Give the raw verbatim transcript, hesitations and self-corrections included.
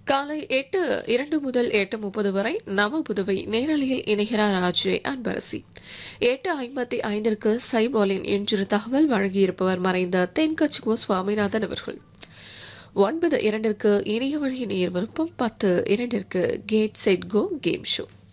காலை எட்டு இரண்டு முதல் எட்டு முப்பது வரை நவ புதுவை நேரலையில் இணைகிறார் ஆஜே அன்பரசி. எட்டு ஐம்பத்தி ஐந்திற்கு சைபாலின் இன்று தகவல் வழங்கியிருப்பவர் மறைந்த தென்கட்சி சுவாமிநாதன் அவர்கள். ஒன்பது இரண்டிற்கு இணைய வழி நேர் விருப்பம். பத்து இரண்டிற்கு gate set go game show.